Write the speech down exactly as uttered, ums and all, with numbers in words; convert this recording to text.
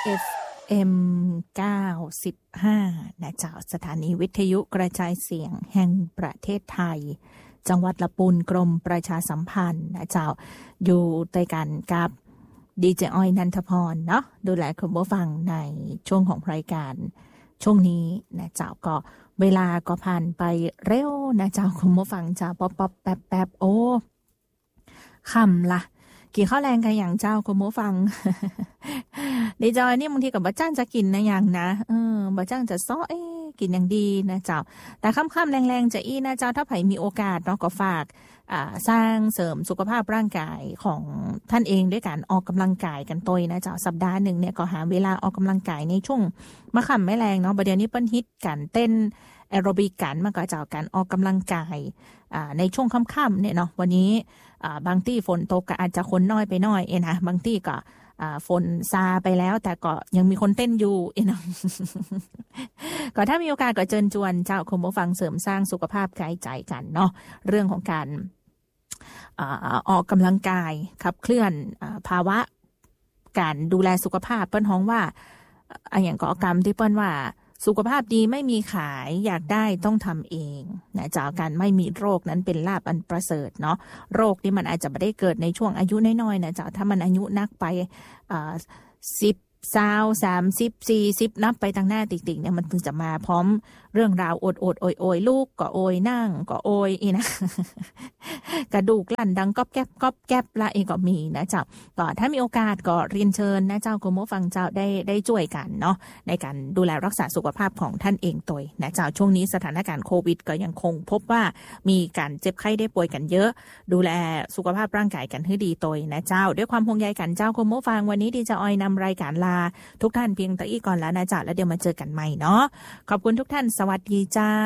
เอฟ เอ็ม เก้าสิบห้า นะเจ้าสถานีวิทยุกระจายเสียงแห่งประเทศไทยจังหวัดลำพูนกรมประชาสัมพันธ์นะเจ้าอยู่ด้วยกันกับดีเจอ้อยนันทพรเนาะดูแลคุณผู้ฟังในช่วงของรายการช่วงนี้นะเจ้าก็เวลาก็ผ่านไปเร็วนะเจ้าคุณผู้ฟังเจ้าป๊อปป๊อปแป๊บแป๊บโอ้คำละกี่ข้าวแรงกันอย่างเจ้าคุณผู้ฟัง ดีจอยนี่บางทีกับบ่จ้างจะกินนะอย่างนะเออบ่จ้างจะซ้อเอ๊กินอย่างดีนะเจ้าแต่ค่ำๆแรงๆจะอี้นะเจ้าถ้าไผมีโอกาสเนาะก็ฝากอ่าสร้างเสริมสุขภาพร่างกายของท่านเองด้วยการออกกำลังกายกันตัวนะเจ้าสัปดาห์หนึ่งเนี่ยก็หาเวลาออกกำลังกายในช่วงมะค่ำไม่แรงเนาะประเดี๋ยวนี้เปิ้นฮิตกันเต้นแอโรบิกกันมันก็เจ้าการออกกำลังกายอ่าในช่วงค่ำๆเนี่ยเนาะวันนี้อ่าบางที่ฝนตกก็อาจจะคนน้อยไปหน่อยเองนะบางที่ก็อ่าฝนซาไปแล้วแต่ก็ยังมีคนเต้นอยู่เองนะ ก็ถ้ามีโอกาสก็เชิญชวนเจ้าคุณผู้ฟังเสริมสร้างสุขภาพกายใจกันเนาะเรื่องของการอ่าออกกำลังกายขับเคลื่อนอ่าภาวะการดูแลสุขภาพเปิ้นฮ้องว่าอ่าอย่างก็กรรมที่เปิ้นว่าสุขภาพดีไม่มีขายอยากได้ต้องทำเองนะจากการไม่มีโรคนั้นเป็นลาภอันประเสริฐเนาะโรคนี่มันอาจจะไม่ได้เกิดในช่วงอายุน้อยๆนะจากถ้ามันอายุนักไปอ่าสิบสาวสามสิบสี่สิบนับไปทางหน้าติ๊กๆเนี่ยมันถึงจะมาพร้อมเรื่องราวโอดโอดโอยโอยลูกก็โอยนั่งก็โอยอีนะ กระดูกลั่นดังก๊อบแก๊บก๊อบแก๊บละเองก็มีนะเจ้าก็ถ้ามีโอกาสก็เรียนเชิญนะเจ้าคุณผู้ฟังเจ้าได้ได้ช่วยกันเนาะในการดูแลรักษาสุขภาพของท่านเองตัวนะเจ้าช่วงนี้สถานการณ์โควิดก็ยังคงพบว่ามีการเจ็บไข้ได้ป่วยกันเยอะดูแลสุขภาพร่างกายกันให้ดีตัวนะเจ้าด้วยความห่วงใยกันเจ้าคุณผู้ฟังวันนี้ดีเจออยนำรายการลาทุกท่านเพียงแต่อีก่อนแล้วนะจ๊ะแล้วเดี๋ยวมาเจอกันใหม่เนาะขอบคุณทุกท่านสวัสดีจ้า